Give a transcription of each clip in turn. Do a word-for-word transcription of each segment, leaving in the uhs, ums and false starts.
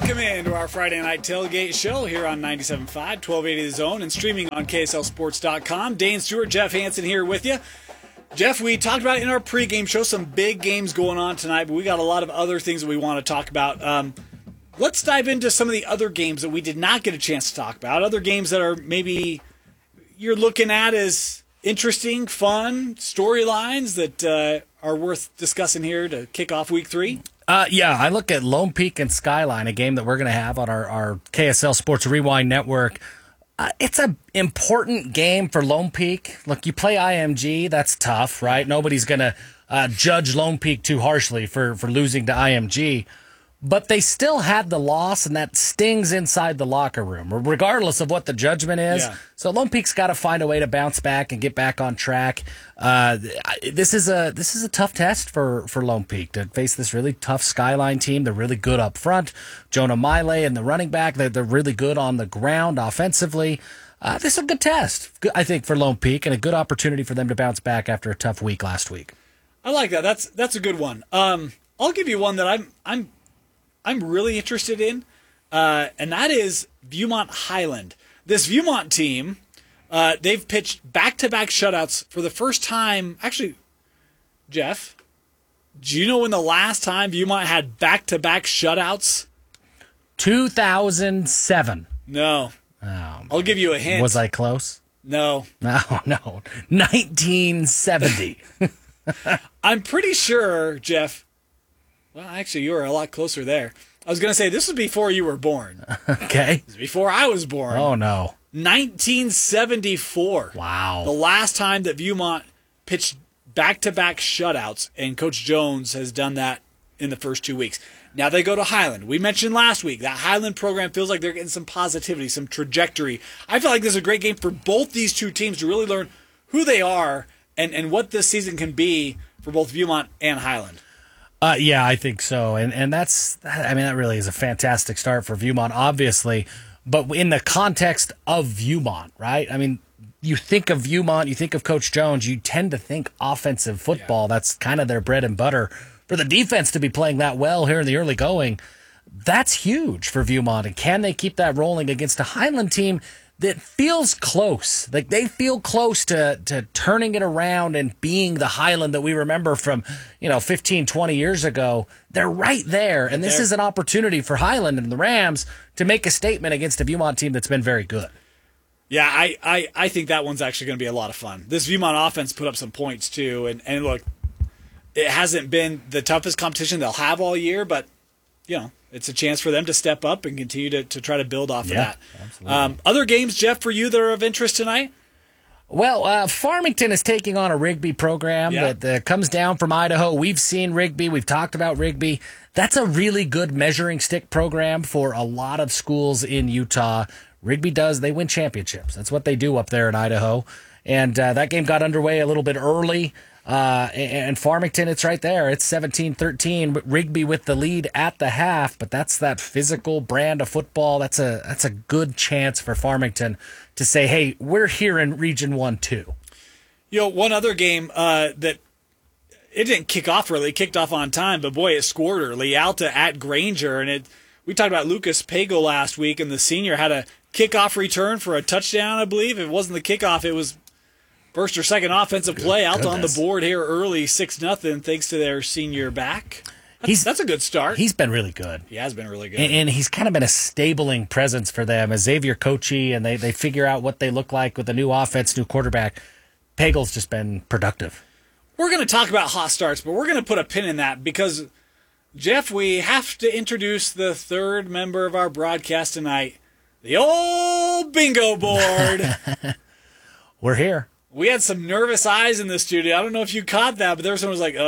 Welcome into our Friday Night Tailgate show here on ninety-seven point five, twelve eighty The Zone, and streaming on K S L Sports dot com. Dane Stewart, Jeff Hansen here with you. Jeff, we talked about in our pregame show some big games going on tonight, but we got a lot of other things that we want to talk about. Um, let's dive into some of the other games that we did not get a chance to talk about, other games that are maybe you're looking at as interesting, fun storylines that uh, are worth discussing here to kick off week three. Uh, yeah, I look at Lone Peak and Skyline, a game that we're going to have on our, our K S L Sports Rewind network. Uh, it's an important game for Lone Peak. Look, you play I M G, that's tough, right? Nobody's going to uh, judge Lone Peak too harshly for, for losing to I M G. But they still had the loss, and that stings inside the locker room, regardless of what the judgment is. Yeah. So Lone Peak's got to find a way to bounce back and get back on track. Uh, this is a this is a tough test for, for Lone Peak to face this really tough Skyline team. They're really good up front. Jonah Miley and the running back, they're, they're really good on the ground offensively. Uh, this is a good test, I think, for Lone Peak, and a good opportunity for them to bounce back after a tough week last week. I like that. That's that's a good one. Um, I'll give you one that I'm I'm I'm really interested in, uh, and that is Viewmont Highland. This Viewmont team, uh, they've pitched back-to-back shutouts for the first time. Actually, Jeff, do you know when the last time Viewmont had back-to-back shutouts? two thousand seven. No. Oh, I'll give you a hint. Was I close? No. No, no. nineteen seventy. I'm pretty sure, Jeff. Well, actually, you were a lot closer there. I was going to say, this was before you were born. Okay. This was before I was born. Oh, no. nineteen seventy-four. Wow. The last time that Viewmont pitched back-to-back shutouts, and Coach Jones has done that in the first two weeks. Now they go to Highland. We mentioned last week that Highland program feels like they're getting some positivity, some trajectory. I feel like this is a great game for both these two teams to really learn who they are and, and what this season can be for both Viewmont and Highland. Uh, yeah, I think so. And and that's, I mean, that really is a fantastic start for Viewmont, obviously. But in the context of Viewmont, right? I mean, you think of Viewmont, you think of Coach Jones, you tend to think offensive football. Yeah. That's kind of their bread and butter. For the defense to be playing that well here in the early going, that's huge for Viewmont. And can they keep that rolling against a Highland team that feels close? Like they feel close to, to turning it around and being the Highland that we remember from, you know, fifteen, twenty years ago. They're right there. And this There. is an opportunity for Highland and the Rams to make a statement against a Viewmont team that's been very good. Yeah, I, I, I think that one's actually going to be a lot of fun. This Viewmont offense put up some points too. And, and look, it hasn't been the toughest competition they'll have all year, but, you know, it's a chance for them to step up and continue to, to try to build off Yeah, of that. absolutely. Um, other games, Jeff, for you that are of interest tonight? Well, uh, Farmington is taking on a Rigby program Yeah. that uh, comes down from Idaho. We've seen Rigby. We've talked about Rigby. That's a really good measuring stick program for a lot of schools in Utah. Rigby does. They win championships. That's what they do up there in Idaho. And uh, that game got underway a little bit early. Uh, and Farmington, it's right there. It's seventeen thirteen. Rigby with the lead at the half, but that's that physical brand of football. That's a that's a good chance for Farmington to say, hey, we're here in Region one too. You know, one other game uh, that it didn't kick off really, it kicked off on time, but boy, it scored early. Alta at Granger, and it. We talked about Lucas Pago last week, and the senior had a kickoff return for a touchdown, I believe. If it wasn't the kickoff, it was first or second offensive play. Alta on the board here early, six nothing, thanks to their senior back. That's, He's that's a good start. He's been really good. He has been really good. And, and he's kind of been a stabling presence for them as Xavier Coachy, and they, they figure out what they look like with a new offense, new quarterback. Pagel's just been productive. We're going to talk about hot starts, but we're going to put a pin in that because, Jeff, we have to introduce the third member of our broadcast tonight, the old bingo board. We're here. We had some nervous eyes in the studio. I don't know if you caught that, but there was someone who was like,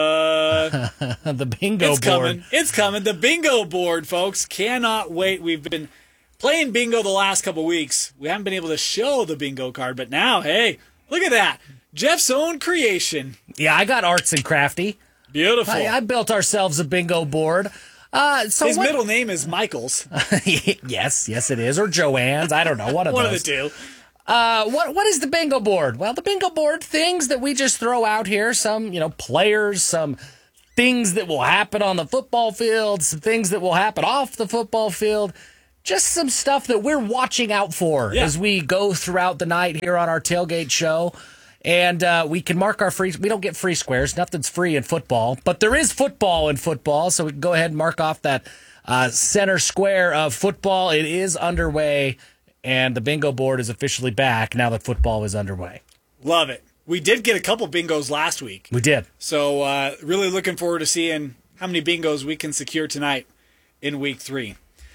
uh... the bingo it's board. coming. It's coming. The bingo board, folks. Cannot wait. We've been playing bingo the last couple weeks. We haven't been able to show the bingo card, but now, hey, look at that. Jeff's own creation. Yeah, I got arts and crafty. Beautiful. I, I built ourselves a bingo board. Uh, so His what, middle name is Michaels. yes, yes it is. Or Joanne's. I don't know. One of One those. of the two. Uh, what what is the bingo board? Well, the bingo board, things that we just throw out here. Some, you know, players, some things that will happen on the football field, some things that will happen off the football field. Just some stuff that we're watching out for yeah. as we go throughout the night here on our tailgate show. And uh, we can mark our free. We don't get free squares. Nothing's free in football. But there is football in football. So we can go ahead and mark off that uh, center square of football. It is underway. And the bingo board is officially back now that football is underway. Love it. We did get a couple bingos last week. We did. So uh, really looking forward to seeing how many bingos we can secure tonight in week three.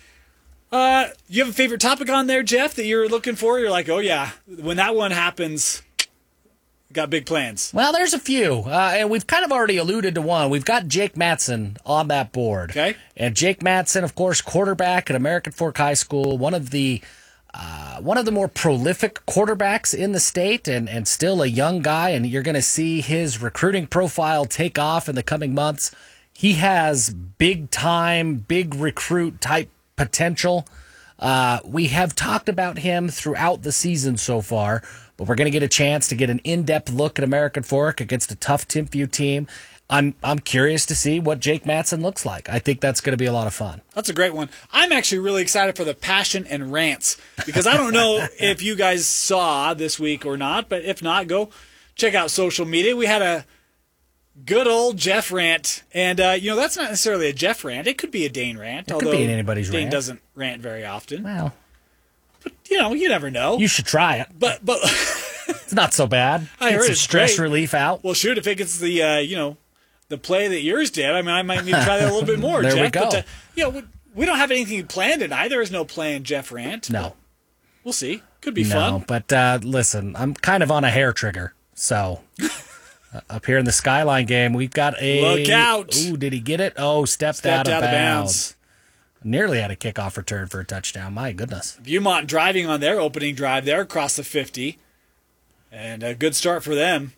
Uh, you have a favorite topic on there, Jeff, that you're looking for? You're like, oh, yeah, when that one happens, got big plans. Well, there's a few, uh, and we've kind of already alluded to one. We've got Jake Matson on that board. Okay. And Jake Matson, of course, quarterback at American Fork High School, one of the uh, one of the more prolific quarterbacks in the state, and, and still a young guy, and you're going to see his recruiting profile take off in the coming months. He has big-time, big recruit type potential. Uh, we have talked about him throughout the season so far, but we're going to get a chance to get an in-depth look at American Fork against a tough Timpview team. I'm I'm curious to see what Jake Matson looks like. I think that's going to be a lot of fun. That's a great one. I'm actually really excited for the passion and rants because I don't know if you guys saw this week or not, but if not, go check out social media. We had a good old Jeff rant, and uh, you know that's not necessarily a Jeff rant. It could be a Dane rant. It although could be anybody's Dane rant. doesn't rant very often. Well, but you know you never know. You should try it. But but it's not so bad. I Get heard some it's stress great. relief out. Well, shoot, if it gets the uh, you know the play that yours did, I mean, I might need to try that a little bit more. There Jeff. we go. But, uh, you know, we, we don't have anything planned tonight. There is no planned Jeff rant. No, we'll see. Could be no, fun. But uh, listen, I'm kind of on a hair trigger, so. Uh, up here in the Skyline game, we've got a... Look out. Ooh, did he get it? Oh, stepped, Stepped out, of, out of bounds. bounds. Nearly had a kickoff return for a touchdown. My goodness. Viewmont driving on their opening drive there across the fifty. And a good start for them.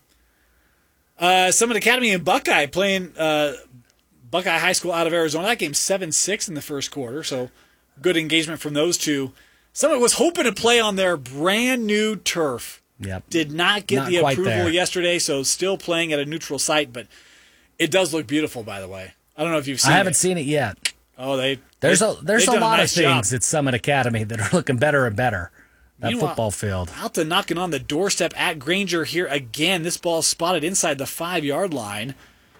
Uh, Summit Academy and Buckeye playing uh, Buckeye High School out of Arizona. That game seven six in the first quarter, so good engagement from those two. Summit was hoping to play on their brand new turf. Yep. Did not get Not the quite approval there. yesterday, so still playing at a neutral site, but it does look beautiful, by the way. I don't know if you've seen it. I haven't it. seen it yet. Oh, they There's they, a there's a they've done lot nice of things job. at Summit Academy that are looking better and better. That Meanwhile, football field. Alta knocking on the doorstep at Granger here again. This ball spotted inside the five-yard line.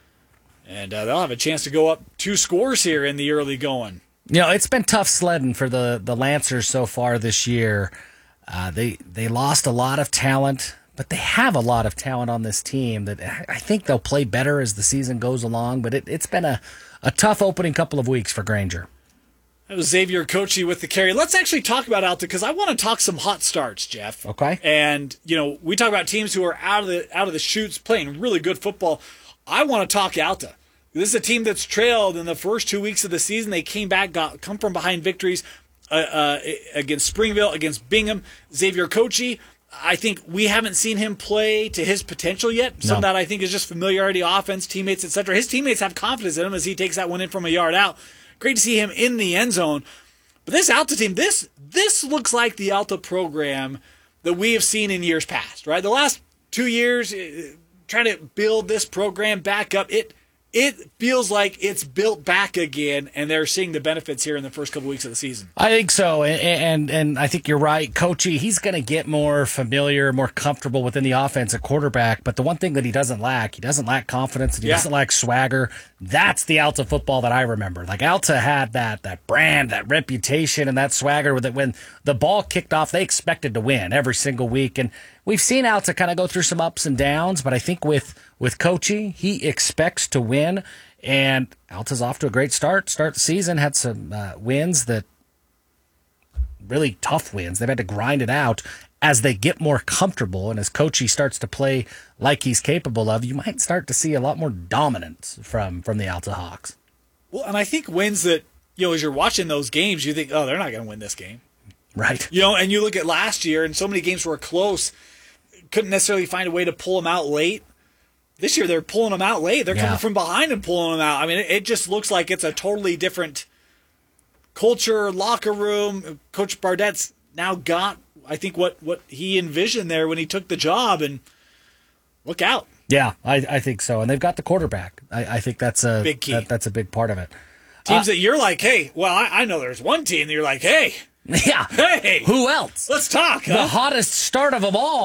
And uh, they'll have a chance to go up two scores here in the early going. You know, it's been tough sledding for the, the Lancers so far this year. Uh, they they lost a lot of talent, but they have a lot of talent on this team that I think they'll play better as the season goes along. But it, it's been a, a tough opening couple of weeks for Granger. That was Xavier Kochi with the carry. Let's actually talk about Alta because I want to talk some hot starts, Jeff. Okay. And, you know, we talk about teams who are out of the out of the chutes playing really good football. I want to talk Alta. This is a team that's trailed in the first two weeks of the season. They came back, got come from behind victories uh, uh, against Springville, against Bingham. Xavier Kochi, I think we haven't seen him play to his potential yet. Some No. of that I think is just familiarity, offense, teammates, et cetera. His teammates have confidence in him as he takes that one in from a yard out. Great to see him in the end zone. But this Alta team, this this looks like the Alta program that we have seen in years past, right? The last two years, uh, trying to build this program back up, it it feels like it's built back again, and they're seeing the benefits here in the first couple weeks of the season. I think so, and and, and I think you're right. Kochi, he's going to get more familiar, more comfortable within the offense at quarterback, but the one thing that he doesn't lack, he doesn't lack confidence, and he Yeah. doesn't lack swagger. That's the Alta football that I remember. Like, Alta had that that brand, that reputation, and that swagger that when the ball kicked off, they expected to win every single week, and we've seen Alta kind of go through some ups and downs, but I think with, with Kochi, he expects to win, and Alta's off to a great start. Start the season, had some uh, wins that really tough wins. They've had to grind it out as they get more comfortable, and as Kochi starts to play like he's capable of, you might start to see a lot more dominance from, from the Alta Hawks. Well, and I think wins that, you know, as you're watching those games, you think, oh, they're not going to win this game. Right. You know, and you look at last year, and so many games were close, couldn't necessarily find a way to pull them out late. This year, they're pulling them out late. They're Yeah. coming from behind and pulling them out. I mean, it, it just looks like it's a totally different culture, locker room. Coach Bardette's now got, I think, what, what he envisioned there when he took the job, and look out. Yeah, I, I think so. And they've got the quarterback. I, I think that's a Big key. That, that's a big part of it. Teams Uh, that you're like, hey, well, I, I know there's one team that you're like, hey, Yeah. hey, Who else? let's talk. The Huh? hottest start of them all.